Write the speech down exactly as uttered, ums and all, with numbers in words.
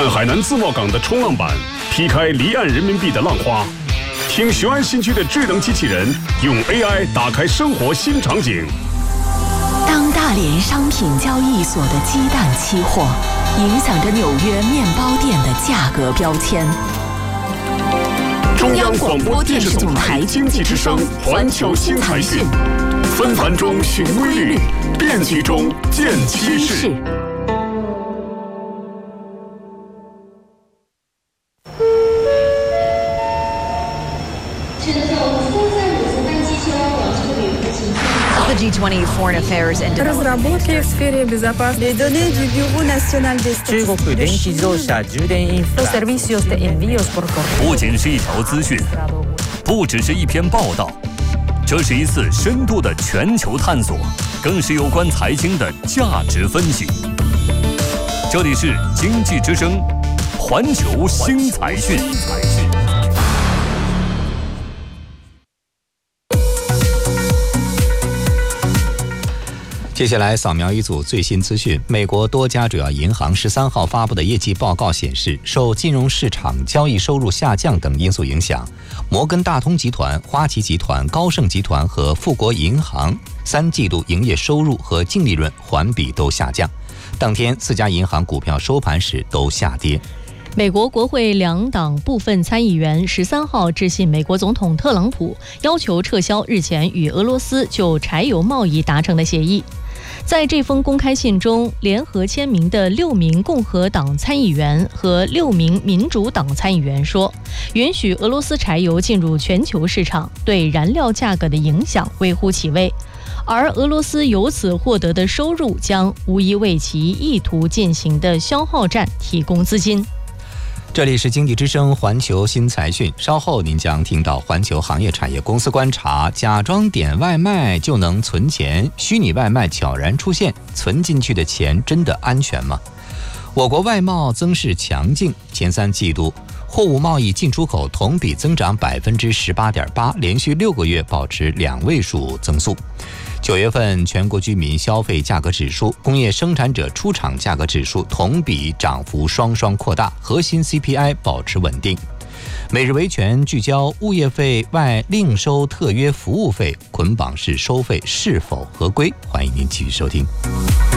看海南自贸港的冲浪板，劈开离岸人民币的浪花，听雄安新区的智能机器人用 A I 打开生活新场景。 当大连商品交易所的鸡蛋期货影响着纽约面包店的价格标签。中央广播电视总台经济之声环球新财讯，纷繁中寻规律，变局中见趋势。 The G twenty Foreign Affairs and Разработки в сфере безопасности. Les données du Bureau national des statistiques. 中国電気自動車充電インフラ。 Los servicios de envíos por correo. 不仅是一条资讯，不只是一篇报道，这是一次深度的全球探索，更是有关财经的价值分析。这里是经济之声，环球新财讯。 接下来扫描一组最新资讯。美国多家主要银行十三号发布的业绩报告显示，受金融市场交易收入下降等因素影响，摩根大通集团、花旗集团、高盛集团和富国银行三季度营业收入和净利润环比都下降。当天四家银行股票收盘时都下跌。 美国国会两党部分参议员十三号致信美国总统特朗普，要求撤销日前与俄罗斯就柴油贸易达成的协议。在这封公开信中，联合签名的六名共和党参议员和六名民主党参议员说，允许俄罗斯柴油进入全球市场对燃料价格的影响微乎其微，而俄罗斯由此获得的收入将无疑为其意图进行的消耗战提供资金。 这里是经济之声环球新财讯，稍后您将听到环球行业产业公司观察：假装点外卖就能存钱，虚拟外卖悄然出现，存进去的钱真的安全吗？我国外贸增势强劲，前三季度货物贸易进出口同比增长百分之十八点八，连续六个月保持两位数增速。九月份全国居民消费价格指数、工业生产者出厂价格指数同比涨幅双双扩大，核心 C P I 保持稳定。每日维权聚焦物业费外另收特约服务费捆绑式收费是否合规，欢迎您继续收听。